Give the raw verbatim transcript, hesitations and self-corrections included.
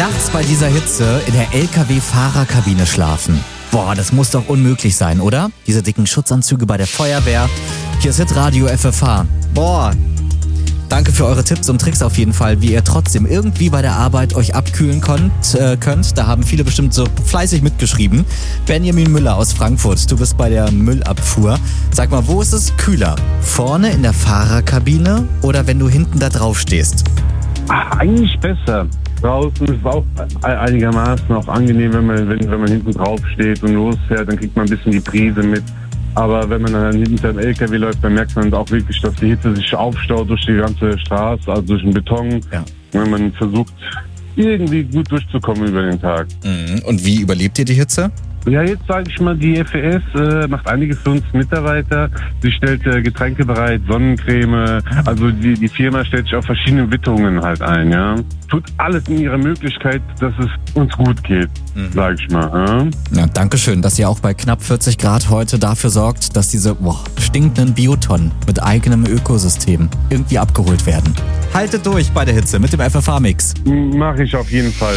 Nachts bei dieser Hitze in der L K W-Fahrerkabine schlafen. Boah, das muss doch unmöglich sein, oder? Diese dicken Schutzanzüge bei der Feuerwehr. Hier ist Hitradio F F H. Boah. Danke für eure Tipps und Tricks auf jeden Fall, wie ihr trotzdem irgendwie bei der Arbeit euch abkühlen könnt. Äh, könnt. Da haben viele bestimmt so fleißig mitgeschrieben. Benjamin Müller aus Frankfurt, du bist bei der Müllabfuhr. Sag mal, wo ist es kühler? Vorne in der Fahrerkabine oder wenn du hinten da drauf stehst? Ach, eigentlich besser. Draußen ist es auch einigermaßen auch angenehm, wenn man, wenn, wenn man hinten drauf steht und losfährt, dann kriegt man ein bisschen die Brise mit. Aber wenn man dann hinter dem L K W läuft, dann merkt man auch wirklich, dass die Hitze sich aufstaut durch die ganze Straße, also durch den Beton. Ja. Wenn man versucht, irgendwie gut durchzukommen über den Tag. Mhm. Und wie überlebt ihr die Hitze? Ja, jetzt sage ich mal, die F E S äh, macht einiges für uns Mitarbeiter. Sie stellt äh, Getränke bereit, Sonnencreme. Also die, die Firma stellt sich auf verschiedene Witterungen halt ein, ja. Tut alles in ihrer Möglichkeit, dass es uns gut geht, mhm. sage ich mal. Ja? Ja, danke schön, dass ihr auch bei knapp vierzig Grad heute dafür sorgt, dass diese boah, stinkenden Biotonnen mit eigenem Ökosystem irgendwie abgeholt werden. Haltet durch bei der Hitze mit dem F F H-Mix. Mache ich auf jeden Fall.